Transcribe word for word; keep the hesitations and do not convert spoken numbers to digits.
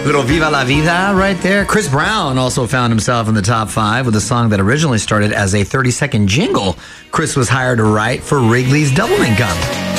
Little Viva La Vida right there. Chris Brown also found himself in the top five with a song that originally started as a thirty-second jingle Chris was hired to write for Wrigley's Double Income.